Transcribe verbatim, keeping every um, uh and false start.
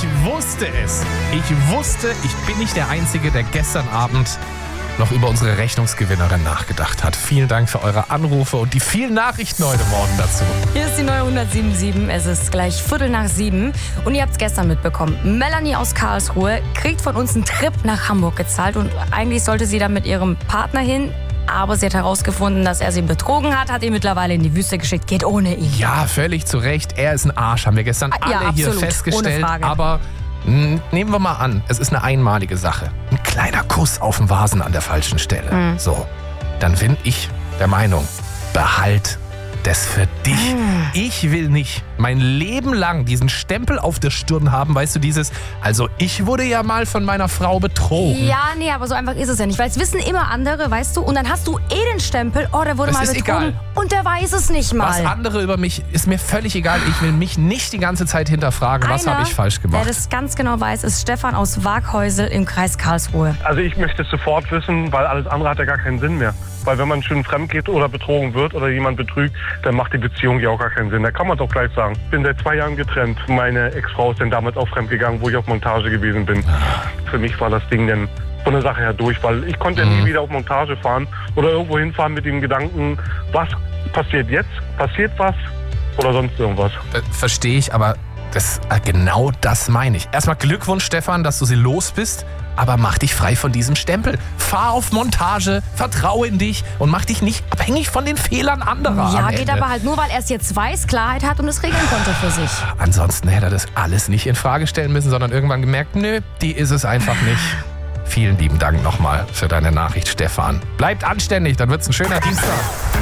wusste es. Ich wusste, ich bin nicht der Einzige, der gestern Abend noch über unsere Rechnungsgewinnerin nachgedacht hat. Vielen Dank für eure Anrufe und die vielen Nachrichten heute Morgen dazu. Hier ist die neue hundertsieben Komma sieben. Es ist gleich Viertel nach sieben. Und ihr habt es gestern mitbekommen. Melanie aus Karlsruhe kriegt von uns einen Trip nach Hamburg gezahlt. Und eigentlich sollte sie da mit ihrem Partner hin. Aber sie hat herausgefunden, dass er sie betrogen hat, hat ihn mittlerweile in die Wüste geschickt. Geht ohne ihn. Ja, völlig zu Recht. Er ist ein Arsch, haben wir gestern Ja, alle absolut, hier festgestellt. ohne Frage. Aber mh, nehmen wir mal an, es ist eine einmalige Sache. Ein kleiner Kuss auf den Vasen an der falschen Stelle. Mhm. So, dann bin ich der Meinung, behalt das für dich. Mhm. Ich will nicht mein Leben lang diesen Stempel auf der Stirn haben, weißt du, dieses, also ich wurde ja mal von meiner Frau betrogen. Ja, nee, aber so einfach ist es ja nicht. Weil es wissen immer andere, weißt du? Und dann hast du eh den Stempel, oh, der wurde Das mal ist betrogen. egal. Und der weiß es nicht mal. Was andere über mich, ist mir völlig egal. Ich will mich nicht die ganze Zeit hinterfragen, was Einer, habe ich falsch gemacht. der das ganz genau weiß, ist Stefan aus Waghäusel im Kreis Karlsruhe. Also ich möchte es sofort wissen, weil alles andere hat ja gar keinen Sinn mehr. Weil wenn man schön fremd geht oder betrogen wird oder jemand betrügt, dann macht die Beziehung ja auch gar keinen Sinn. Da kann man doch gleich sagen. Ich bin seit zwei Jahren getrennt. Meine Ex-Frau ist dann damals auch fremd gegangen, wo ich auf Montage gewesen bin. Für mich war das Ding dann von der Sache her durch, weil ich konnte ja nie wieder auf Montage fahren oder irgendwo hinfahren mit dem Gedanken, was passiert jetzt? Passiert was? Oder sonst irgendwas. Äh, Verstehe ich, aber das, äh, genau das meine ich. Erstmal Glückwunsch, Stefan, dass du sie los bist. Aber mach dich frei von diesem Stempel. Fahr auf Montage, vertraue in dich und mach dich nicht abhängig von den Fehlern anderer. Ja, am geht Ende. aber halt nur, weil er es jetzt weiß, Klarheit hat und es regeln konnte für sich. Ansonsten hätte er das alles nicht in Frage stellen müssen, sondern irgendwann gemerkt, nö, die ist es einfach nicht. Vielen lieben Dank nochmal für deine Nachricht, Stefan. Bleibt anständig, dann wird's ein schöner Dienstag.